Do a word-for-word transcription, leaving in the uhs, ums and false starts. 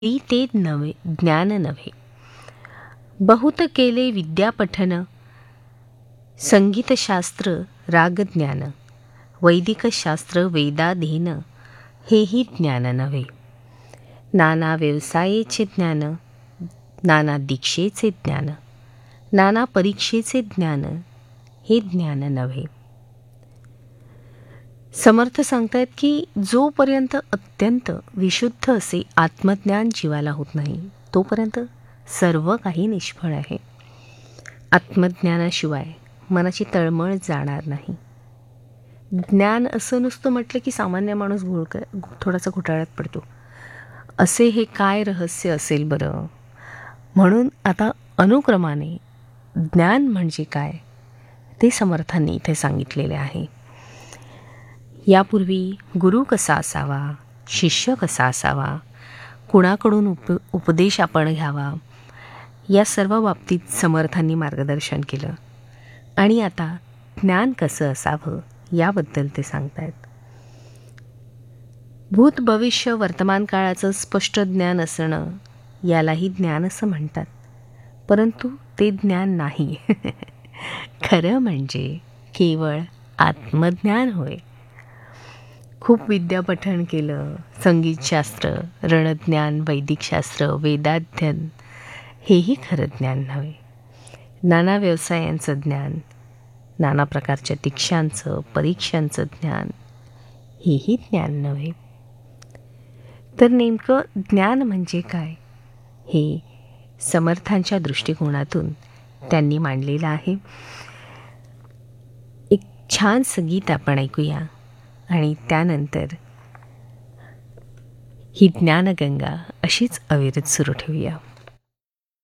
ती ते नव्हे ज्ञान नव्हे. बहुत केले विद्यापठन, संगीतशास्त्र रागज्ञान, वैदिक शास्त्र वेदाधीन, हेही ज्ञान नव्हे. नाना व्यवसायेचे ज्ञान, नाना दीक्षेचे ज्ञान, नाना परीक्षेचे ज्ञान, हे ज्ञान नव्हे. समर्थ सांगतायत की जोपर्यंत अत्यंत विशुद्ध असे आत्मज्ञान जीवाला होत नाही तोपर्यंत सर्व काही निष्फळ आहे. आत्मज्ञानाशिवाय मनाची तळमळ जाणार नाही. ज्ञान असं नुसतं म्हटलं की सामान्य माणूस घोळ थोडासा घोटाळ्यात पडतो. असे हे काय रहस्य असेल बरं. म्हणून आता अनुक्रमाने ज्ञान म्हणजे काय ते समर्थांनी इथे सांगितलेले आहे. यापूर्वी गुरु कसा असावा, शिष्य कसा असावा, कुणाकडून उप उपदेश आपण घ्यावा, या सर्व बाबतीत समर्थांनी मार्गदर्शन केलं. आणि आता ज्ञान कसं असावं याबद्दल ते सांगतायत. भूत भविष्य वर्तमान काळाचं स्पष्ट ज्ञान असणं यालाही ज्ञान असं म्हणतात. परंतु ते ज्ञान नाही. खरं म्हणजे केवळ आत्मज्ञान होय. खूप विद्यापठण केलं, संगीतशास्त्र, रणज्ञान, वैदिकशास्त्र, वेदाध्ययन, हेही खरं ज्ञान नव्हे. नाना व्यवसायांचं ज्ञान, नाना प्रकारच्या दीक्षांचं परीक्षांचं ज्ञान, हेही ज्ञान नव्हे. तर नेमकं ज्ञान म्हणजे काय हे समर्थांच्या दृष्टिकोनातून त्यांनी मांडलेलं आहे. एक छानसं गीत आपण ऐकूया आणि त्यानंतर ही ज्ञानगंगा अशीच अविरत सुरू ठेवूया.